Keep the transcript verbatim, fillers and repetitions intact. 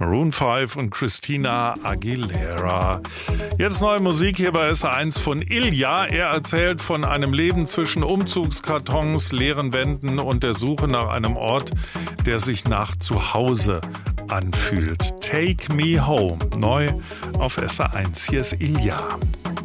Maroon fünf und Christina Aguilera. Jetzt neue Musik hier bei S R eins von Ilja. Er erzählt von einem Leben zwischen Umzugskartons, leeren Wänden und der Suche nach einem Ort, der sich nach Zuhause anfühlt. Take Me Home, neu auf S R eins. Hier ist Ilja.